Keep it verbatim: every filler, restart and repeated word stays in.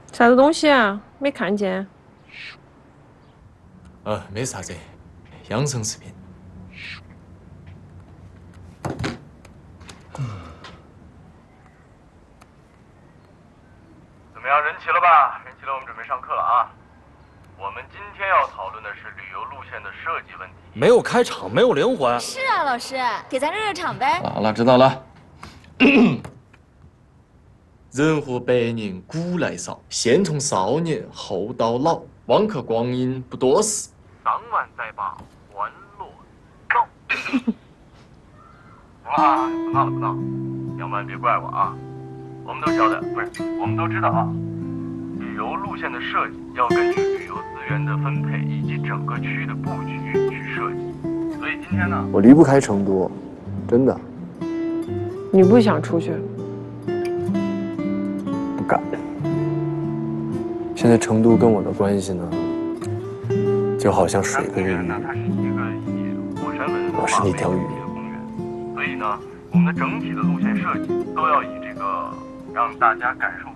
啥子东西啊？没看见。 呃，没啥子，养生食品。 怎么样，人齐了吧？人齐了，我们准备上课了啊。我们今天要讨论的是旅游路线的设计问题。 没有开场，没有灵魂。 是啊，老师，给咱热热场呗。 好了，知道了。人和百年古来少，先从少年后到老，望客光阴不多时。 当晚再把欢乐到。好了，不闹了不闹了，要不然别怪我啊。我们都晓得，不是，我们都知道啊。旅游路线的设计要根据旅游资源的分配以及整个区域的布局去设计。所以今天呢， 我离不开成都，真的。 你不想出去？ 不敢。现在成都跟我的关系呢，就好像水跟鱼。 呢，它是一个以火山文我是那条鱼。 公园，所以呢，我们的整体的路线设计都要以这个让大家感受